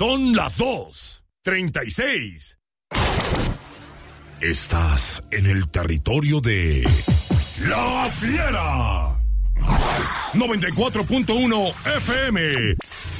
Son las 2:36. Estás en el territorio de La Fiera. 94.1 FM.